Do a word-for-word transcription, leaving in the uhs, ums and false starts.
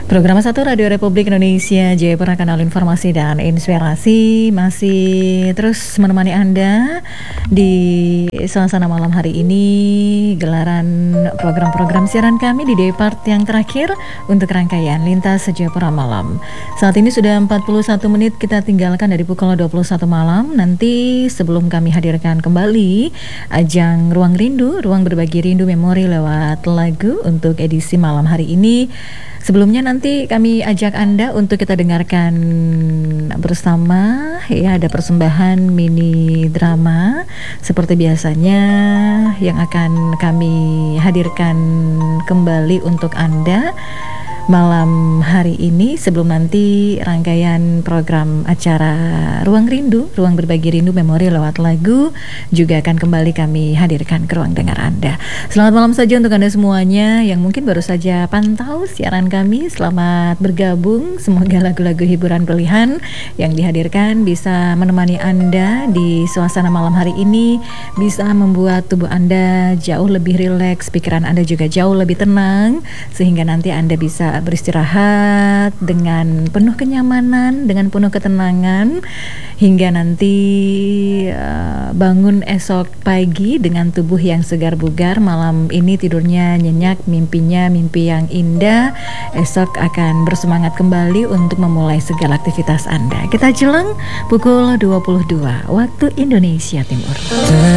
Program satu Radio Republik Indonesia Jayapura, kanal informasi dan inspirasi, masih terus menemani Anda di suasana malam hari ini, gelaran program-program siaran kami di day part yang terakhir untuk rangkaian Lintas Jayapura Malam. Saat ini sudah empat puluh satu menit kita tinggalkan dari pukul dua puluh satu malam. Nanti sebelum kami hadirkan kembali ajang Ruang Rindu, Ruang Berbagi Rindu Memori lewat lagu untuk edisi malam hari ini. Sebelumnya nanti kami ajak Anda untuk kita dengarkan bersama, ya, ada persembahan mini drama seperti biasanya yang akan kami hadirkan kembali untuk Anda malam hari ini, sebelum nanti rangkaian program acara Ruang Rindu, Ruang Berbagi Rindu Memori lewat lagu juga akan kembali kami hadirkan ke ruang dengar Anda. Selamat malam saja untuk Anda semuanya yang mungkin baru saja pantau siaran kami. Selamat bergabung, semoga lagu-lagu hiburan pilihan yang dihadirkan bisa menemani Anda di suasana malam hari ini, bisa membuat tubuh Anda jauh lebih rileks, pikiran Anda juga jauh lebih tenang, sehingga nanti Anda bisa beristirahat dengan penuh kenyamanan, dengan penuh ketenangan, hingga nanti uh, bangun esok pagi dengan tubuh yang segar bugar. Malam ini tidurnya nyenyak, mimpinya mimpi yang indah. Esok akan bersemangat kembali untuk memulai segala aktivitas Anda. Kita jelang pukul dua puluh dua waktu Indonesia Timur.